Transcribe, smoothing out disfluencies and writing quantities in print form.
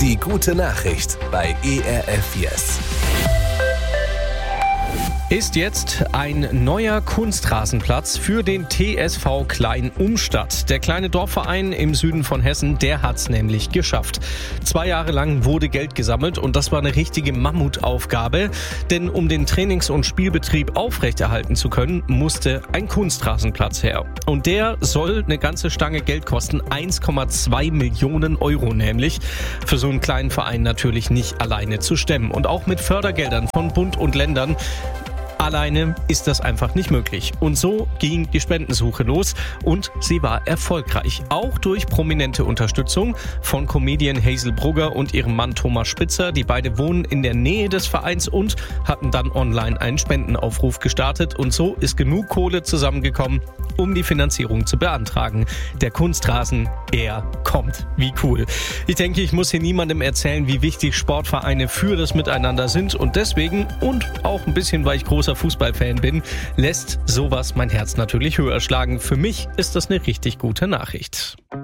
Die gute Nachricht bei ERF Yes. Ist jetzt ein neuer Kunstrasenplatz für den TSV Klein-Umstadt. Der kleine Dorfverein im Süden von Hessen, der hat's nämlich geschafft. 2 Jahre lang wurde Geld gesammelt und das war eine richtige Mammutaufgabe. Denn um den Trainings- und Spielbetrieb aufrechterhalten zu können, musste ein Kunstrasenplatz her. Und der soll eine ganze Stange Geld kosten, 1,2 Millionen Euro nämlich. Für so einen kleinen Verein natürlich nicht alleine zu stemmen. Und auch mit Fördergeldern von Bund und Ländern alleine ist das einfach nicht möglich. Und so ging die Spendensuche los und sie war erfolgreich. Auch durch prominente Unterstützung von Comedian Hazel Brugger und ihrem Mann Thomas Spitzer. Die beide wohnen in der Nähe des Vereins und hatten dann online einen Spendenaufruf gestartet. Und so ist genug Kohle zusammengekommen, um die Finanzierung zu beantragen. Der Kunstrasen, er kommt. Wie cool. Ich denke, ich muss hier niemandem erzählen, wie wichtig Sportvereine für das Miteinander sind. Und deswegen, und auch ein bisschen, weil ich großer Fußballfan bin, lässt sowas mein Herz natürlich höher schlagen. Für mich ist das eine richtig gute Nachricht.